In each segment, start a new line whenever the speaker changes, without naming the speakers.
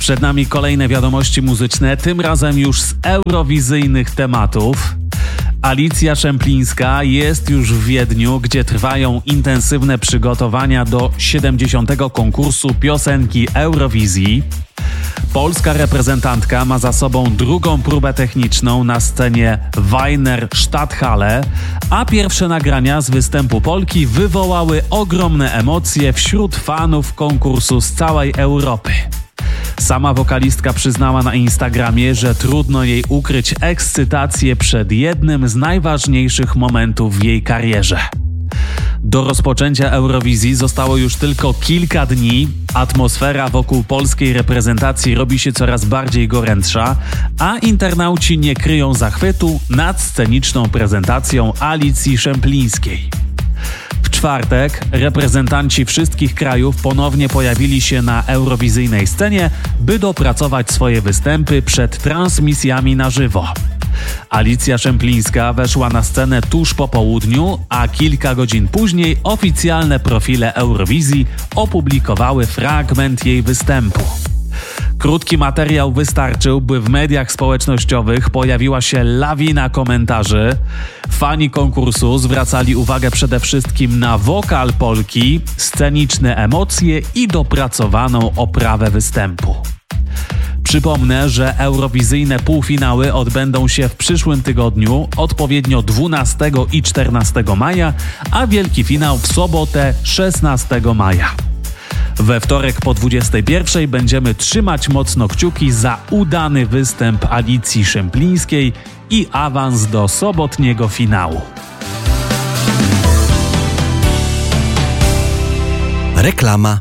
Przed nami kolejne wiadomości muzyczne, tym razem już z eurowizyjnych tematów. Alicja Szemplińska jest już w Wiedniu, gdzie trwają intensywne przygotowania do 70. konkursu piosenki Eurowizji. Polska reprezentantka ma za sobą drugą próbę techniczną na scenie Weiner Stadthalle, a pierwsze nagrania z występu Polki wywołały ogromne emocje wśród fanów konkursu z całej Europy. Sama wokalistka przyznała na Instagramie, że trudno jej ukryć ekscytację przed jednym z najważniejszych momentów w jej karierze. Do rozpoczęcia Eurowizji zostało już tylko kilka dni. Atmosfera wokół polskiej reprezentacji robi się coraz bardziej gorętsza, a internauci nie kryją zachwytu nad sceniczną prezentacją Alicji Szemplińskiej. W czwartek reprezentanci wszystkich krajów ponownie pojawili się na eurowizyjnej scenie, by dopracować swoje występy przed transmisjami na żywo. Alicja Szemplińska weszła na scenę tuż po południu, a kilka godzin później oficjalne profile Eurowizji opublikowały fragment jej występu. Krótki materiał wystarczył, by w mediach społecznościowych pojawiła się lawina komentarzy. Fani konkursu zwracali uwagę przede wszystkim na wokal Polki, sceniczne emocje i dopracowaną oprawę występu. Przypomnę, że eurowizyjne półfinały odbędą się w przyszłym tygodniu, odpowiednio 12 i 14 maja, a wielki finał w sobotę 16 maja. We wtorek po 21 będziemy trzymać mocno kciuki za udany występ Alicji Szemplińskiej i awans do sobotniego finału.
Reklama.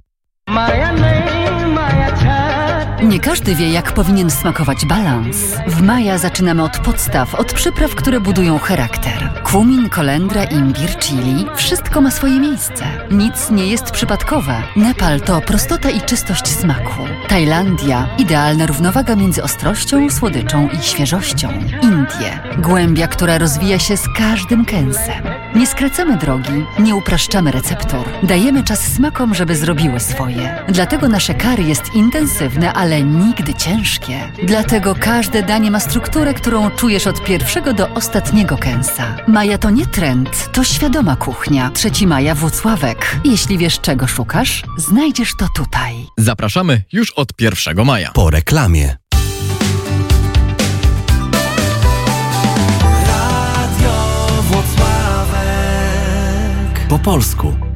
Nie każdy wie, jak powinien smakować balans. W Maja zaczynamy od podstaw, od przypraw, które budują charakter. Kumin, kolendra, imbir, chili – wszystko ma swoje miejsce. Nic nie jest przypadkowe. Nepal to prostota i czystość smaku. Tajlandia – idealna równowaga między ostrością, słodyczą i świeżością. Indie – głębia, która rozwija się z każdym kęsem. Nie skracamy drogi, nie upraszczamy receptur. Dajemy czas smakom, żeby zrobiły swoje. Dlatego nasze curry jest intensywne, ale nigdy ciężkie. Dlatego każde danie ma strukturę, którą czujesz od pierwszego do ostatniego kęsa. Maja to nie trend, to świadoma kuchnia. 3 maja Włocławek. Jeśli wiesz, czego szukasz, znajdziesz to tutaj.
Zapraszamy już od 1 maja. Po reklamie. Radio Włocławek. Po polsku.